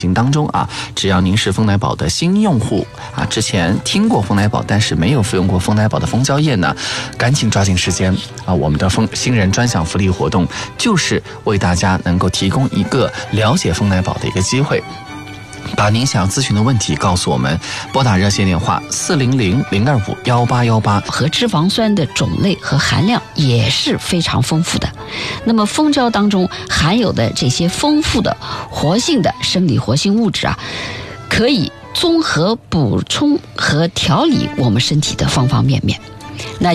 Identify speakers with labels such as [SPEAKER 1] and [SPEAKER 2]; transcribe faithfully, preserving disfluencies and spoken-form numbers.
[SPEAKER 1] 当中啊，只要您是丰奶宝的新用户啊，之前听过丰奶宝但是没有服用过丰奶宝的蜂胶液呢，赶紧抓紧时间啊！我们的丰新人专享福利活动就是为大家能够提供一个了解丰奶宝的一个机会。把您想咨询的问题告诉我们，拨打热线电话四零零零二五幺八幺八。
[SPEAKER 2] 和脂肪酸的种类和含量也是非常丰富的。那么蜂胶当中含有的这些丰富的活性的生理活性物质啊，可以综合补充和调理我们身体的方方面面。那